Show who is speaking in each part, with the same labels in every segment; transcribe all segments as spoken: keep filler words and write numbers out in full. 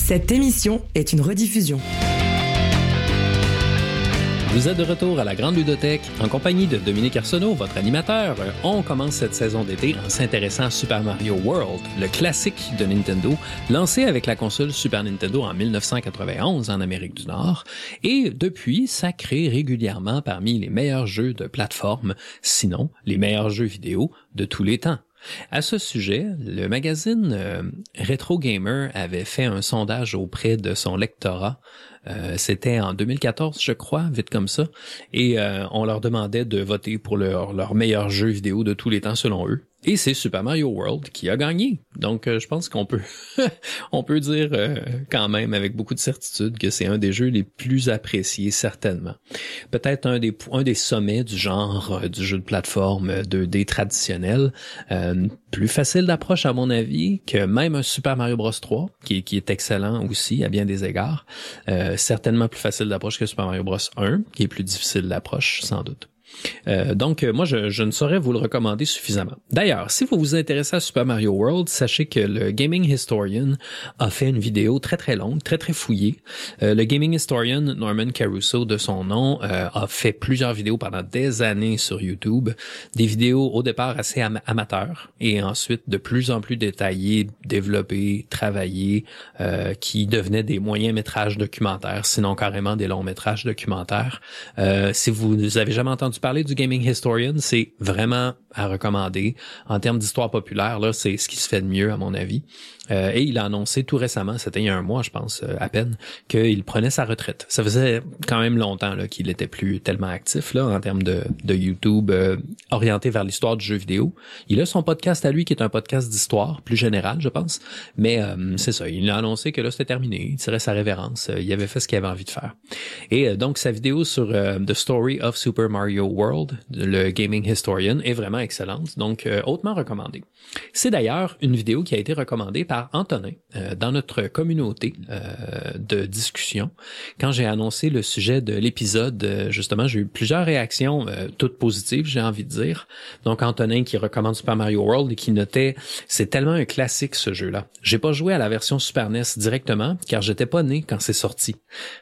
Speaker 1: Cette émission est une rediffusion.
Speaker 2: Vous êtes de retour à la Grande Ludothèque en compagnie de Dominique Arsenault, votre animateur. On commence cette saison d'été en s'intéressant à Super Mario World, le classique de Nintendo, lancé avec la console Super Nintendo en dix-neuf cent quatre-vingt-onze en Amérique du Nord, et depuis sacré régulièrement parmi les meilleurs jeux de plateforme, sinon les meilleurs jeux vidéo de tous les temps. À ce sujet, le magazine euh, Retro Gamer avait fait un sondage auprès de son lectorat. Euh, c'était en deux mille quatorze, je crois, vite comme ça. Et euh, on leur demandait de voter pour leur, leur meilleur jeu vidéo de tous les temps selon eux. Et c'est Super Mario World qui a gagné. Donc, euh, je pense qu'on peut on peut dire euh, quand même avec beaucoup de certitude que c'est un des jeux les plus appréciés, certainement. Peut-être un des un des sommets du genre euh, du jeu de plateforme deux D traditionnel. Euh, plus facile d'approche, à mon avis, que même un Super Mario Bros trois, qui, qui est excellent aussi à bien des égards. Euh, certainement plus facile d'approche que Super Mario Bros un, qui est plus difficile d'approche, sans doute. Euh, donc, moi, je, je ne saurais vous le recommander suffisamment. D'ailleurs, si vous vous intéressez à Super Mario World, sachez que le Gaming Historian a fait une vidéo très très longue, très très fouillée. Euh, le Gaming Historian, Norman Caruso de son nom, euh, a fait plusieurs vidéos pendant des années sur YouTube. Des vidéos au départ assez am- amateurs et ensuite de plus en plus détaillées, développées, travaillées, euh, qui devenaient des moyens métrages documentaires, sinon carrément des longs métrages documentaires. Euh, si vous avez jamais entendu parler du Gaming Historian, c'est vraiment à recommander. En termes d'histoire populaire, là, c'est ce qui se fait de mieux, à mon avis. Euh, et il a annoncé tout récemment, c'était il y a un mois, je pense, euh, à peine, qu'il prenait sa retraite. Ça faisait quand même longtemps là, qu'il était plus tellement actif là en termes de, de YouTube euh, orienté vers l'histoire du jeu vidéo. Il a son podcast à lui qui est un podcast d'histoire, plus général, je pense. Mais euh, c'est ça, il a annoncé que là, c'était terminé. Il tirait sa révérence. Euh, il avait fait ce qu'il avait envie de faire. Et euh, donc, sa vidéo sur euh, The Story of Super Mario World, le Gaming Historian, est vraiment excellente. Donc, euh, hautement recommandée. C'est d'ailleurs une vidéo qui a été recommandée par Antonin euh, dans notre communauté euh, de discussion. Quand j'ai annoncé le sujet de l'épisode, euh, justement, j'ai eu plusieurs réactions, euh, toutes positives, j'ai envie de dire. Donc, Antonin qui recommande Super Mario World et qui notait « C'est tellement un classique, ce jeu-là. J'ai pas joué à la version Super N E S directement, car j'étais pas né quand c'est sorti. »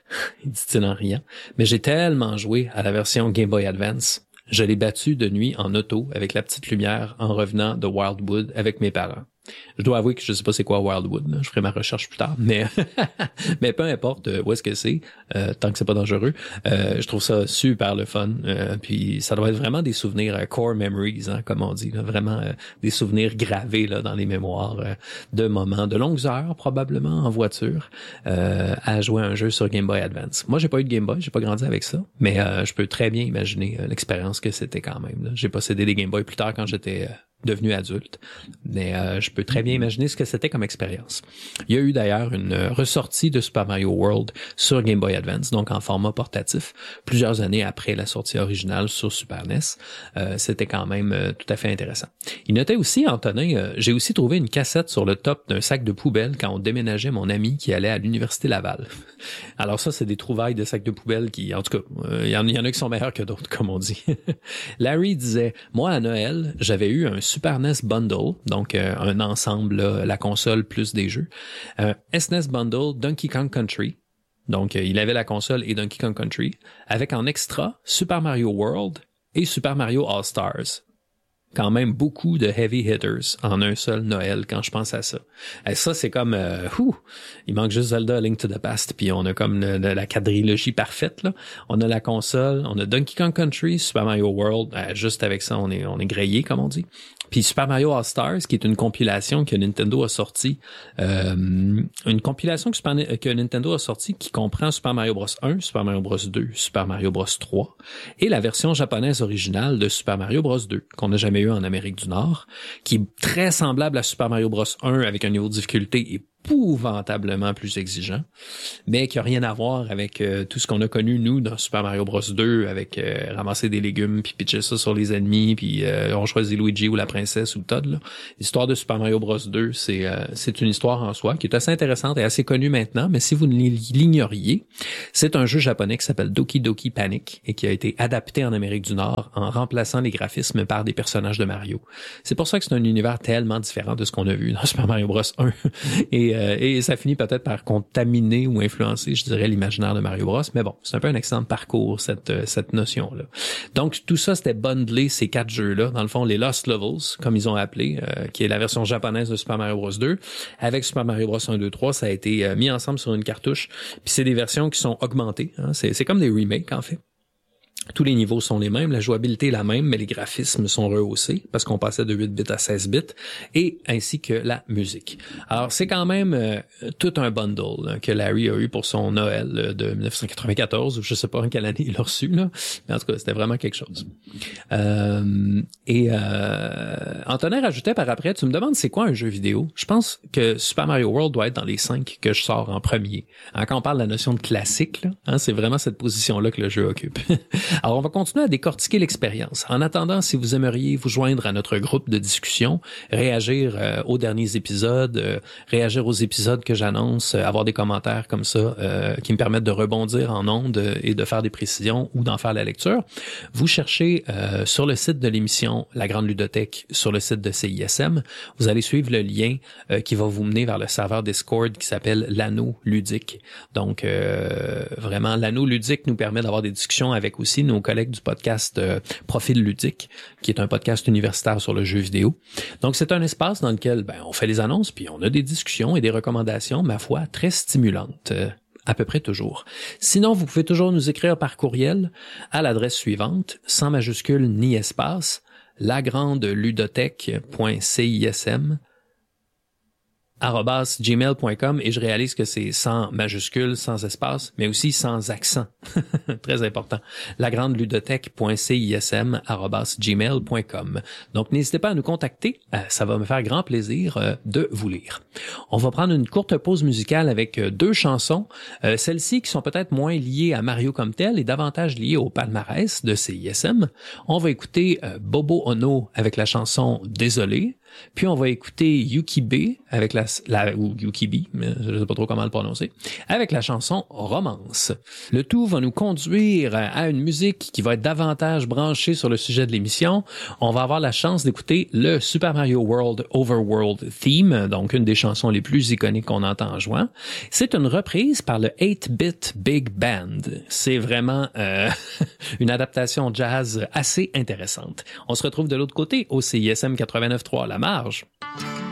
Speaker 2: Il dit-il en riant. « Mais j'ai tellement joué à la version Game Boy Advance. Je l'ai battu de nuit en auto avec la petite lumière en revenant de Wildwood avec mes parents. » Je dois avouer que je sais pas c'est quoi Wildwood, là. Je ferai ma recherche plus tard, mais mais peu importe où est-ce que c'est, euh, tant que c'est pas dangereux, euh, je trouve ça super le fun. Euh, puis ça doit être vraiment des souvenirs euh, core memories, hein, comme on dit, là, vraiment euh, des souvenirs gravés là dans les mémoires euh, de moments, de longues heures probablement en voiture euh, à jouer à un jeu sur Game Boy Advance. Moi j'ai pas eu de Game Boy, j'ai pas grandi avec ça, mais euh, je peux très bien imaginer euh, l'expérience que c'était quand même. Là. J'ai possédé des Game Boy plus tard quand j'étais euh, devenu adulte, mais euh, je peux très bien imaginer ce que c'était comme expérience. Il y a eu d'ailleurs une euh, ressortie de Super Mario World sur Game Boy Advance, donc en format portatif, plusieurs années après la sortie originale sur Super N E S. Euh, c'était quand même euh, tout à fait intéressant. Il notait aussi, Antonin, euh, j'ai aussi trouvé une cassette sur le top d'un sac de poubelle quand on déménageait mon ami qui allait à l'Université Laval. Alors ça, c'est des trouvailles de sacs de poubelle qui, en tout cas, il euh, y, y en a qui sont meilleurs que d'autres, comme on dit. Larry disait, moi à Noël, j'avais eu un Super N E S Bundle, donc euh, un ensemble, là, la console plus des jeux. Euh, S N E S Bundle Donkey Kong Country. Donc, euh, il avait la console et Donkey Kong Country, avec en extra Super Mario World et Super Mario All-Stars. Quand même beaucoup de heavy hitters en un seul Noël quand je pense à ça. Et ça, c'est comme... Euh, ouh, il manque juste Zelda Link to the Past, puis on a comme le, le, la quadrilogie parfaite. Là. On a la console, on a Donkey Kong Country, Super Mario World. Euh, juste avec ça, on est, on est grillé, comme on dit. Puis Super Mario All-Stars, qui est une compilation que Nintendo a sortie. Euh, une compilation que, Super, que Nintendo a sortie qui comprend Super Mario Bros un, Super Mario Bros deux, Super Mario Bros trois et la version japonaise originale de Super Mario Bros deux, qu'on n'a jamais eu en Amérique du Nord, qui est très semblable à Super Mario Bros un avec un niveau de difficulté épouvantablement plus exigeant, mais qui a rien à voir avec euh, tout ce qu'on a connu, nous, dans Super Mario Bros deux, avec euh, ramasser des légumes, puis pitcher ça sur les ennemis, puis euh, on choisit Luigi ou la princesse ou Todd. Là. L'histoire de Super Mario Bros deux, c'est euh, c'est une histoire en soi qui est assez intéressante et assez connue maintenant, mais si vous l'ignoriez, c'est un jeu japonais qui s'appelle Doki Doki Panic et qui a été adapté en Amérique du Nord en remplaçant les graphismes par des personnages de Mario. C'est pour ça que c'est un univers tellement différent de ce qu'on a vu dans Super Mario Bros un et Et, euh, et ça finit peut-être par contaminer ou influencer, je dirais, l'imaginaire de Mario Bros. Mais bon, c'est un peu un excellent parcours, cette, cette notion-là. Donc, tout ça, c'était bundlé, ces quatre jeux-là. Dans le fond, les Lost Levels, comme ils ont appelé, euh, qui est la version japonaise de Super Mario Bros. deux. Avec Super Mario Bros. un, deux, trois, ça a été euh, mis ensemble sur une cartouche. Puis c'est des versions qui sont augmentées. Hein. C'est, c'est comme des remakes, en fait. Tous les niveaux sont les mêmes, la jouabilité est la même, mais les graphismes sont rehaussés parce qu'on passait de huit bits à seize bits, et ainsi que la musique. Alors, c'est quand même euh, tout un bundle là, que Larry a eu pour son Noël là, de dix-neuf cent quatre-vingt-quatorze, ou je sais pas en quelle année il l'a reçu, là, mais en tout cas, c'était vraiment quelque chose. Euh, et euh, Antonin rajoutait par après, tu me demandes c'est quoi un jeu vidéo? Je pense que Super Mario World doit être dans les cinq que je sors en premier. Hein, quand on parle de la notion de classique, là, hein, c'est vraiment cette position-là que le jeu occupe. Alors, on va continuer à décortiquer l'expérience. En attendant, si vous aimeriez vous joindre à notre groupe de discussion, réagir euh, aux derniers épisodes, euh, réagir aux épisodes que j'annonce, euh, avoir des commentaires comme ça euh, qui me permettent de rebondir en ondes euh, et de faire des précisions ou d'en faire la lecture, vous cherchez euh, sur le site de l'émission La Grande Ludothèque, sur le site de C I S M, vous allez suivre le lien euh, qui va vous mener vers le serveur Discord qui s'appelle l'Anneau Ludique. Donc, euh, vraiment, l'Anneau Ludique nous permet d'avoir des discussions avec aussi nos collègues du podcast euh, Profil Ludique, qui est un podcast universitaire sur le jeu vidéo. Donc, c'est un espace dans lequel ben, on fait les annonces, puis on a des discussions et des recommandations, ma foi, très stimulantes. Euh, à peu près toujours. Sinon, vous pouvez toujours nous écrire par courriel à l'adresse suivante, sans majuscule ni espace, lagrandeludothèque.cism arobase gmail point com, et je réalise que c'est sans majuscule, sans espace, mais aussi sans accent. Très important. lagrandeludothèque.cism arobase gmail point com. Donc, n'hésitez pas à nous contacter. Euh, ça va me faire grand plaisir euh, de vous lire. On va prendre une courte pause musicale avec euh, deux chansons. Euh, celles-ci qui sont peut-être moins liées à Mario comme tel et davantage liées au palmarès de C I S M. On va écouter euh, Bobo Ono avec la chanson Désolé. Puis on va écouter Yukibe avec la, la ou Yukibi, je ne sais pas trop comment le prononcer, avec la chanson Romance. Le tout va nous conduire à une musique qui va être davantage branchée sur le sujet de l'émission. On va avoir la chance d'écouter le Super Mario World Overworld Theme, donc une des chansons les plus iconiques qu'on entend en jouant. C'est une reprise par le eight-bit Big Band. C'est vraiment euh, une adaptation jazz assez intéressante. On se retrouve de l'autre côté au C I S M quatre-vingt-neuf point trois, la marge.